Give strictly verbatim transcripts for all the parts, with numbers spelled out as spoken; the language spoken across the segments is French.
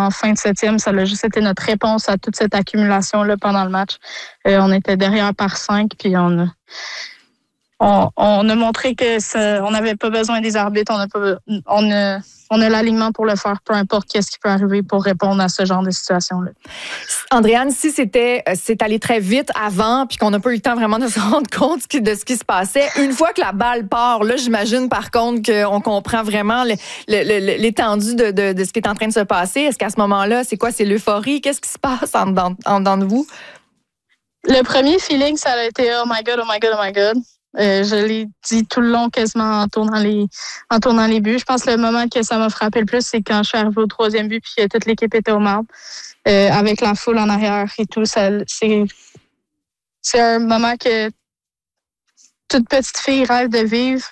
en fin de septième. Ça a juste été notre réponse à toute cette accumulation-là pendant le match. Euh, on était derrière par cinq, puis on a, on, on a montré que ça, on n'avait pas besoin des arbitres. On a, pas, on a, on a l'alignement pour le faire, peu importe qu'est-ce qui peut arriver pour répondre à ce genre de situation-là. Andréane, si c'était, c'est allé très vite avant, puis qu'on n'a pas eu le temps vraiment de se rendre compte de ce qui se passait, une fois que la balle part, là, j'imagine par contre qu'on comprend vraiment le, le, le, l'étendue de, de, de ce qui est en train de se passer. Est-ce qu'à ce moment-là, c'est quoi? C'est l'euphorie? Qu'est-ce qui se passe en dedans, en dedans de vous? Le premier feeling, ça a été « Oh my God, oh my God, oh my God ». Euh, je l'ai dit tout le long quasiment en tournant les en tournant les buts. Je pense que le moment que ça m'a frappé le plus, c'est quand je suis arrivée au troisième but puis toute l'équipe était au marbre euh, avec la foule en arrière et tout. Ça, c'est, c'est un moment que toute petite fille rêve de vivre,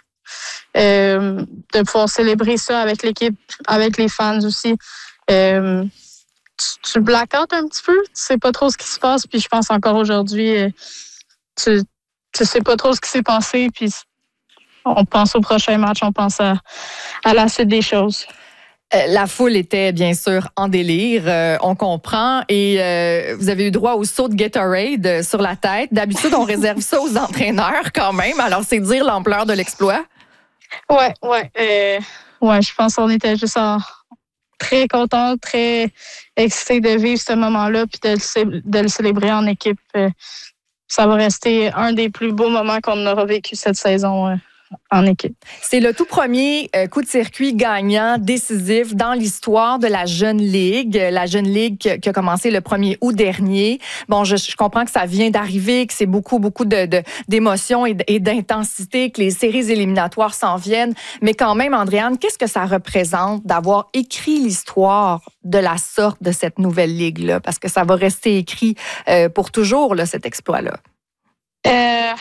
euh, de pouvoir célébrer ça avec l'équipe, avec les fans aussi. Euh, tu, tu black out un petit peu, tu sais pas trop ce qui se passe, puis je pense encore aujourd'hui, euh, tu Tu sais pas trop ce qui s'est passé, puis on pense au prochain match, on pense à, à la suite des choses. Euh, la foule était bien sûr en délire, euh, on comprend, et euh, vous avez eu droit au saut de Gatorade euh, sur la tête. D'habitude, on réserve ça aux entraîneurs quand même, alors c'est dire l'ampleur de l'exploit. Ouais, ouais, euh, ouais, je pense qu'on était juste en, très contents, très excités de vivre ce moment-là, puis de le, de le célébrer en équipe. Euh, Ça va rester un des plus beaux moments qu'on aura vécu cette saison euh, en équipe. C'est le tout premier euh, coup de circuit gagnant, décisif dans l'histoire de la Jeune Ligue. La Jeune Ligue qui, qui a commencé le premier août dernier. Bon, je, je comprends que ça vient d'arriver, que c'est beaucoup, beaucoup de, de, d'émotions et, et d'intensité, que les séries éliminatoires s'en viennent. Mais quand même, Andréane, qu'est-ce que ça représente d'avoir écrit l'histoire de la sorte de cette nouvelle Ligue-là? Parce que ça va rester écrit euh, pour toujours, là, cet exploit-là. Euh...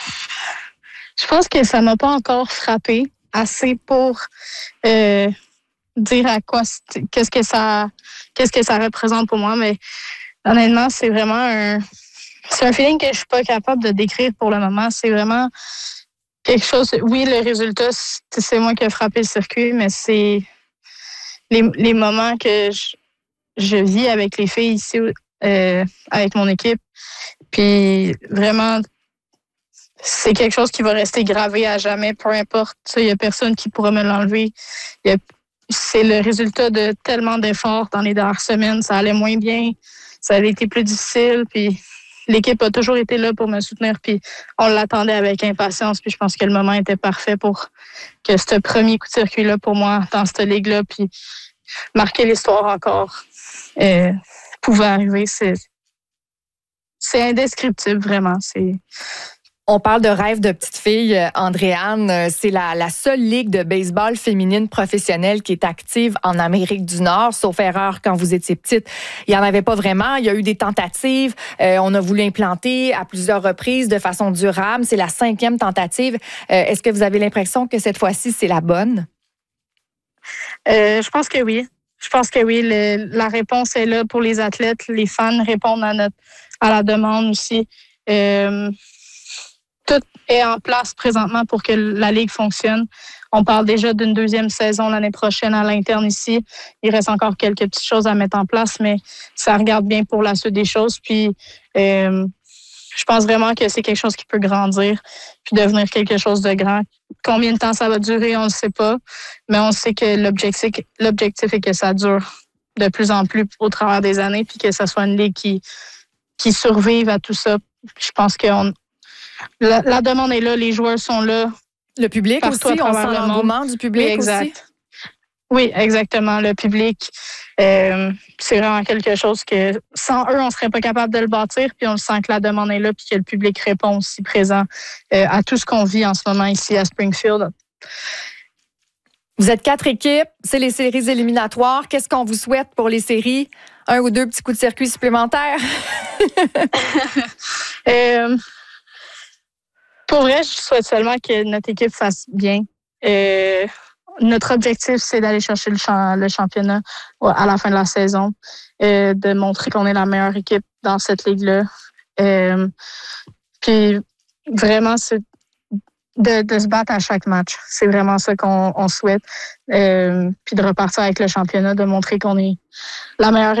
Je pense que ça m'a pas encore frappé assez pour euh, dire à quoi qu'est-ce que ça qu'est-ce que ça représente pour moi, mais honnêtement, c'est vraiment un c'est un feeling que je suis pas capable de décrire pour le moment. C'est vraiment quelque chose. Oui, le résultat, c'est moi qui ai frappé le circuit, mais c'est les, les moments que je, je vis avec les filles ici, euh, avec mon équipe, puis vraiment. C'est quelque chose qui va rester gravé à jamais, peu importe. Il n'y a personne qui pourra me l'enlever. A, c'est le résultat de tellement d'efforts dans les dernières semaines. Ça allait moins bien, ça a été plus difficile. Puis l'équipe a toujours été là pour me soutenir. Puis on l'attendait avec impatience. Puis je pense que le moment était parfait pour que ce premier coup de circuit-là pour moi dans cette ligue-là, puis marquer l'histoire encore, euh, pouvait arriver. C'est, c'est indescriptible, vraiment. C'est... On parle de rêve de petite fille, Andréane. C'est la, la seule ligue de baseball féminine professionnelle qui est active en Amérique du Nord, sauf erreur quand vous étiez petite. Il n'y en avait pas vraiment. Il y a eu des tentatives. Euh, on a voulu implanter à plusieurs reprises de façon durable. C'est la cinquième tentative. Euh, est-ce que vous avez l'impression que cette fois-ci, c'est la bonne? Euh, je pense que oui. Je pense que oui. Le, la réponse est là pour les athlètes. Les fans répondent à, notre, à la demande aussi. Euh, Tout est en place présentement pour que la Ligue fonctionne. On parle déjà d'une deuxième saison l'année prochaine à l'interne ici. Il reste encore quelques petites choses à mettre en place, mais ça regarde bien pour la suite des choses. Puis, euh, je pense vraiment que c'est quelque chose qui peut grandir puis devenir quelque chose de grand. Combien de temps ça va durer, on ne sait pas, mais on sait que l'objectif, l'objectif est que ça dure de plus en plus au travers des années puis que ce soit une Ligue qui, qui survive à tout ça. Je pense qu'on La, la demande est là, les joueurs sont là. Le public aussi, on sent l'engouement du public oui, exact. aussi. Oui, exactement. Le public, euh, c'est vraiment quelque chose que sans eux, on ne serait pas capable de le bâtir. Puis on sent que la demande est là, puis que le public répond aussi présent euh, à tout ce qu'on vit en ce moment ici à Springfield. Vous êtes quatre équipes, c'est les séries éliminatoires. Qu'est-ce qu'on vous souhaite pour les séries? Un ou deux petits coups de circuit supplémentaires? euh, Pour vrai, je souhaite seulement que notre équipe fasse bien. Euh, notre objectif, c'est d'aller chercher le, champ, le championnat à la fin de la saison, euh, de montrer qu'on est la meilleure équipe dans cette ligue-là. Euh, puis vraiment, c'est de, de se battre à chaque match. C'est vraiment ça qu'on on souhaite. Euh, puis de repartir avec le championnat, de montrer qu'on est la meilleure équipe.